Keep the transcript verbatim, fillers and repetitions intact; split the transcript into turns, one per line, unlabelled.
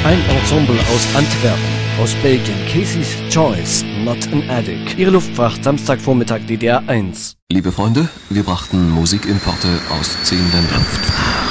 Ein Ensemble aus Antwerpen, aus Belgien, Casey's Choice, Not an Addict. Ihre Luftfracht, Samstagvormittag, D D R eins.
Liebe Freunde, wir brachten Musikimporte aus zehn Ländern.